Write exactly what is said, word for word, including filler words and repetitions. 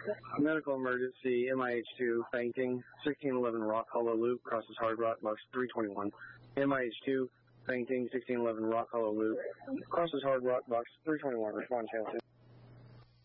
Medical emergency, M I H two, fainting, sixteen eleven Rock Hollow Loop, crosses Hard Rock, box three twenty-one. M I H two, fainting, sixteen eleven Rock Hollow Loop, crosses Hard Rock, box three twenty-one. Respond, channel two.